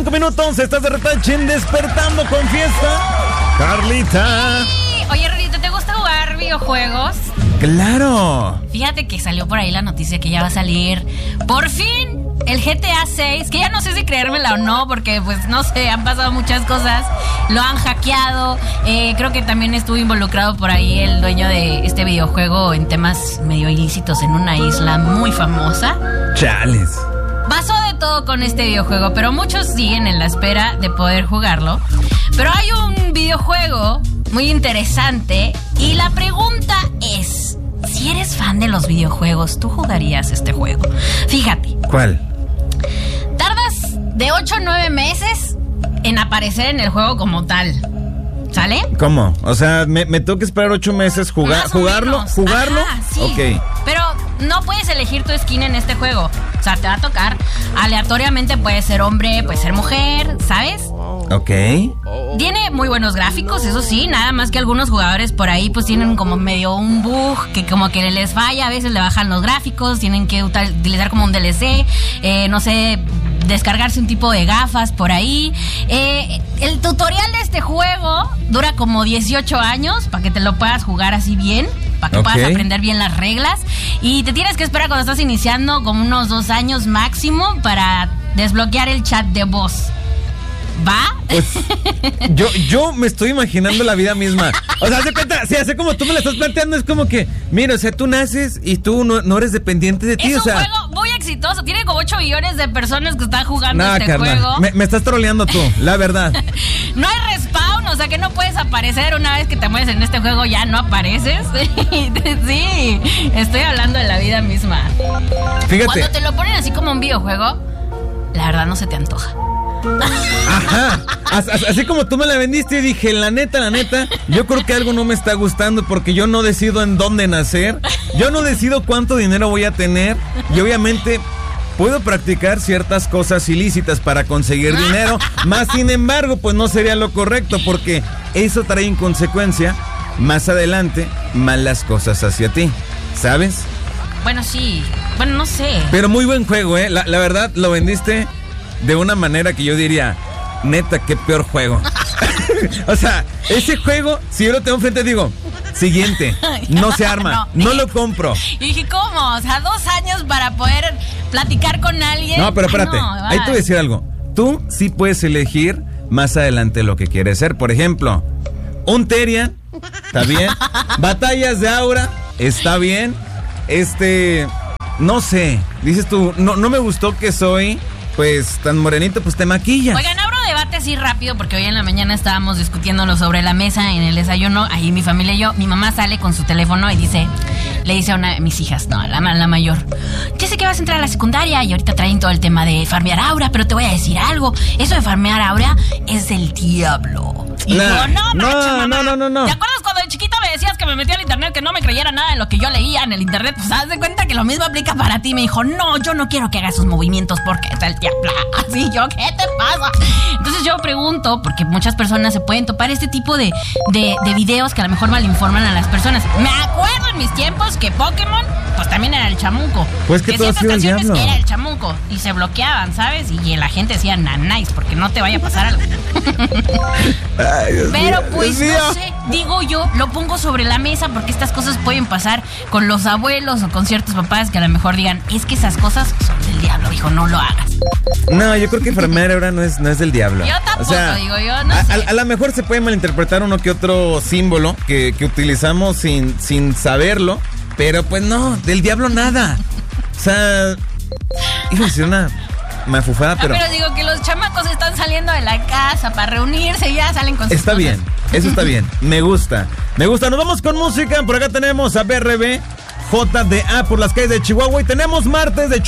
5 minutos, estás de retache en Despertando con Fiesta. Carlita. Oye, Rorito, ¿te gusta jugar videojuegos? ¡Claro! Fíjate que salió por ahí la noticia que ya va a salir, por fin, el GTA 6, que ya no sé si creérmela o no, porque pues no sé, han pasado muchas cosas, lo han hackeado, creo que también estuvo involucrado por ahí el dueño de este videojuego en temas medio ilícitos en una isla muy famosa. Chales. Pasó de todo con este videojuego, pero muchos siguen en la espera de poder jugarlo. Pero hay un videojuego muy interesante y la pregunta es, si eres fan de los videojuegos, ¿tú jugarías este juego? Fíjate. ¿Cuál? Tardas de 8 a 9 meses en aparecer en el juego como tal. ¿Sale? ¿Cómo? O sea, me tengo que esperar 8 meses jugarlo. Ajá, sí. Ok. Pero no puedes elegir tu skin en este juego. O sea, te va a tocar aleatoriamente, puede ser hombre, puede ser mujer, ¿sabes? Ok. Tiene muy buenos gráficos, eso sí, nada más que algunos jugadores por ahí pues tienen como medio un bug que como que les falla, a veces le bajan los gráficos, tienen que utilizar como un DLC, no sé, descargarse un tipo de gafas por ahí. El tutorial de este juego dura como 18 años para que te lo puedas jugar así bien, para que puedas aprender bien las reglas, y te tienes que esperar cuando estás iniciando como unos 2 años máximo para desbloquear el chat de voz. ¿Va? Pues, yo me estoy imaginando la vida misma. O sea, hace cuenta, sí, así como tú me la estás planteando, es como que, mira, o sea, tú naces y tú no eres dependiente de ti, es o sea. Es un juego muy exitoso, tiene como 8 millones de personas que están jugando juego. Me estás troleando tú, la verdad. No hay respawn, o sea que no puedes aparecer una vez que te mueres en este juego, ya no apareces. Sí, estoy hablando de la vida misma. Fíjate. Cuando te lo ponen así como un videojuego, la verdad no se te antoja. Ajá, así como tú me la vendiste, dije, la neta, yo creo que algo no me está gustando porque yo no decido en dónde nacer, yo no decido cuánto dinero voy a tener y obviamente puedo practicar ciertas cosas ilícitas para conseguir dinero, más sin embargo, pues no sería lo correcto porque eso trae en consecuencia más adelante malas cosas hacia ti, ¿sabes? Bueno, sí, bueno, no sé. Pero muy buen juego, la verdad lo vendiste de una manera que yo diría, neta, qué peor juego. O sea, ese juego, si yo lo tengo enfrente, digo, siguiente, no se arma, no lo compro. Y dije, ¿cómo? O sea, 2 años para poder platicar con alguien. No, pero espérate, ahí te voy a decir algo. Tú sí puedes elegir más adelante lo que quieres ser. Por ejemplo, un Terian, está bien. Batallas de Aura, está bien. No sé, dices tú, no me gustó que soy pues tan morenito, pues te maquillas. Oigan, abro debate así rápido porque hoy en la mañana estábamos discutiéndolo sobre la mesa en el desayuno. Ahí mi familia y yo, mi mamá sale con su teléfono y le dice a una de mis hijas, no, la mayor, ya sé que vas a entrar a la secundaria y ahorita traen todo el tema de farmear aura, pero te voy a decir algo, eso de farmear aura es del diablo. Y digo, no. ¿Te acuerdas cuando de chiquita me decías que me metía al internet, que no me creyera nada de lo que yo leía en el internet? Pues haz de cuenta que lo mismo aplica para ti. Me dijo, no, yo no quiero que hagas esos movimientos porque es el diablo. Así yo, ¿qué te pasa? Entonces yo pregunto, porque muchas personas se pueden topar este tipo de videos que a lo mejor malinforman a las personas. Me acuerdo en mis tiempos que Pokémon, pues también era el chamuco. Pues que todo ha sido el diablo. Era el chamuco y se bloqueaban, ¿sabes? Y la gente decía, nice, porque no te vaya a pasar algo. Ay, Dios pero mío, pues no sé, digo yo, lo pongo sobre la mesa porque estas cosas pueden pasar con los abuelos o con ciertos papás que a lo mejor digan, es que esas cosas son del diablo, hijo, no lo hagas. No, yo creo que farmear ahora no es del diablo. Yo tampoco, o sea, digo yo, no sé. A lo mejor se puede malinterpretar uno que otro símbolo que utilizamos sin saberlo, pero pues no, del diablo nada. O sea, iba a decir una mafufada, pero digo que los chamacos están saliendo de la casa para reunirse y ya salen con sus está cosas. Bien, eso está bien, me gusta. Nos vamos con música, por acá tenemos a BRB, JDA por las calles de Chihuahua y tenemos martes de